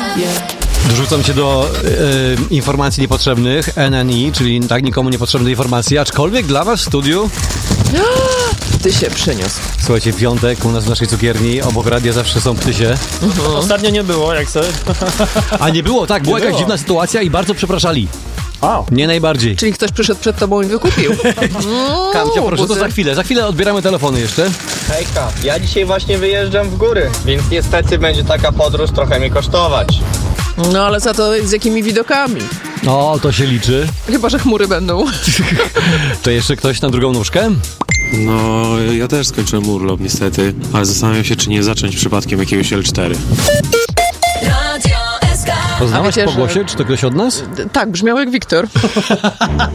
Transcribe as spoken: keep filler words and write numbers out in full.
Dorzucam się do e, informacji niepotrzebnych, N N I, czyli tak nikomu niepotrzebne informacje, aczkolwiek dla was w studiu... Ty się przyniósł. Słuchajcie, piątek u nas w naszej cukierni, obok radia zawsze są ptysie. Uh-huh. Ostatnio nie było, jak sobie. A nie było, tak, była Nie jakaś było. dziwna sytuacja i bardzo przepraszali. Wow. Nie najbardziej. Czyli ktoś przyszedł przed tobą i wykupił. No, Kamcia, proszę, to buzy. za chwilę. Za chwilę odbieramy telefony jeszcze. Hejka, ja dzisiaj właśnie wyjeżdżam w góry, więc niestety będzie taka podróż trochę mi kosztować. No ale za to z jakimi widokami? O, to się liczy. Chyba że chmury będą. To jeszcze ktoś na drugą nóżkę? No, ja też skończyłem urlop niestety, ale zastanawiam się, czy nie zacząć przypadkiem jakiegoś L cztery. Poznałaś wiecie, po że- głosie, czy to ktoś od nas? Tak, brzmiał jak Wiktor.